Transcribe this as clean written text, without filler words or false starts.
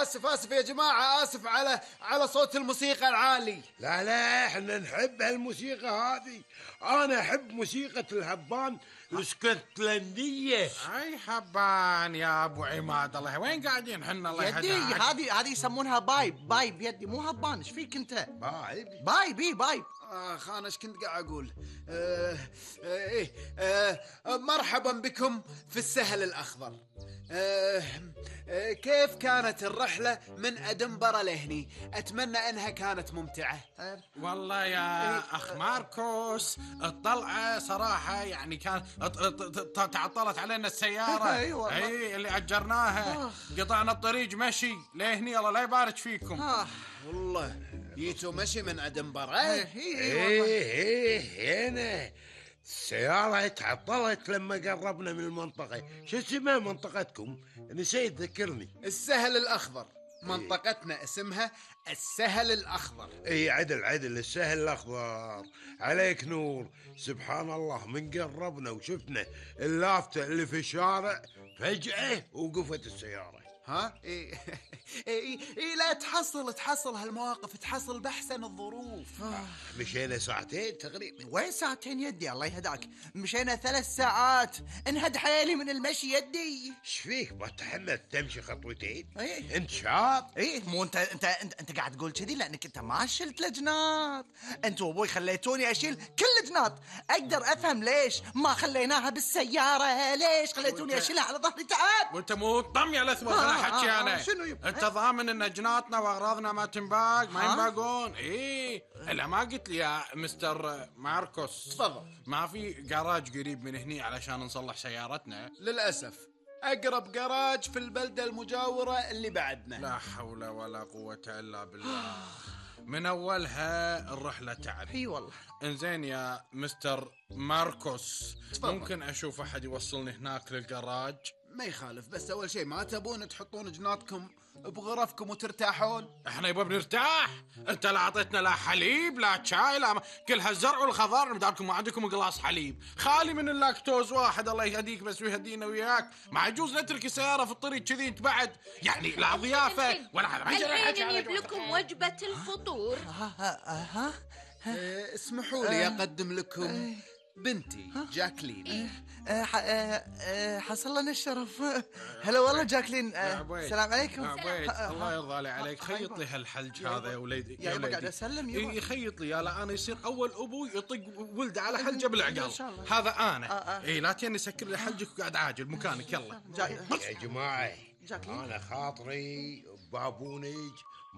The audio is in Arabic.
آسف يا جماعة، آسف على صوت الموسيقى العالي. لا احنا نحب هالموسيقى هذه. انا احب موسيقى الهبان الاسكتلندية. اي هبان يا ابو عماد، الله وين قاعدين حنا؟ الله يدي يهداك. هذه يسمونها بايب يدي، مو هبان. ايش فيك انت؟ بايب. أنا إيش كنت قاعد أقول؟ مرحبا بكم في السهل الأخضر. كيف كانت الرحلة من أدنبرا لهني؟ أتمنى أنها كانت ممتعة. والله يا أخ ماركوس الطلعة صراحة يعني كان تعطلت علينا السيارة. اي اللي أجرناها. قطعنا الطريق مشي لهني، الله لا يبارك فيكم. والله جيتوا مشي من أدنبرا؟ ايه هنا السيارة تعطلت لما قربنا من المنطقة. شو اسمها منطقتكم؟ نسيت ذكرني. السهل الأخضر. منطقتنا اسمها السهل الأخضر. اي عدل السهل الأخضر. عليك نور. سبحان الله، من قربنا وشفنا اللافتة اللي في الشارع فجأة وقفت السيارة. لا تحصل هالمواقف، تحصل بأحسن الظروف. مشينا ساعتين تقريبا. وين ساعتين يدي؟ الله يهداك، مشينا 3 ساعات. انهد حيلي من المشي يدي. ايش فيك ما تحمل تمشي خطوتين؟ ايه انت شاب. ايه مو انت قاعد تقول كذي لانك انت ما شلت لجنات. انت وابوي خليتوني اشيل كل لجنات. اقدر افهم ليش ما خليناها بالسيارة، ليش خليتوني اشيلها على ظهري تعب. وانت مو طمي على اثبت انا حكي انا. شنو يبقى؟ انت ضامن ان جناتنا واغراضنا ما تنباق ما ينباقون؟ ايه الا ما قلت لي يا مستر ماركوس. تفضل. ما في جراج قريب من هني علشان نصلح سيارتنا؟ للأسف أقرب جراج في البلدة المجاورة اللي بعدنا. لا حول ولا قوة إلا بالله. من أولها الرحلة تعب. اي والله. انزين يا مستر ماركوس، تفضل. ممكن أشوف أحد يوصلني هناك للجراج؟ ما يخالف، بس أول شيء ما تبون تحطون جناتكم بغرفكم وترتاحون؟ احنا يبغى بنرتاح. انت لا اعطيتنا لا حليب لا شاي لا كل هالزرع والخضار. بدالكم ما عندكم قلاص حليب خالي من اللاكتوز واحد. الله يهديك بس ويهدينا وياك. ما يجوز نترك السيارة في الطريق كذي انت بعد. يعني لا ضيافة ولا هذا. الحين نجيب لكم وجبة الفطور. اسمحوا لي أقدم لكم بنتي جاكلين. حصل لنا الشرف. هلا والله جاكلين. السلام عليكم. الله يرضى عليك. خيط لي هالحلج هذا يا وليدي. يا وليدي قاعد اسلم. يخيط لي. لا انا يصير اول ابوي يطق ولده على حلجه بالعقال. هذا انا. اي لا تيني سكر لي حلجك وقاعد عاجل مكانك. يلا يا جماعة انا خاطري بابونج